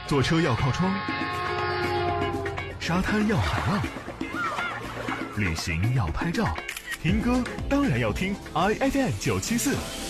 坐车要靠窗，沙滩要海浪，旅行要拍照，听歌当然要听 IFM 974。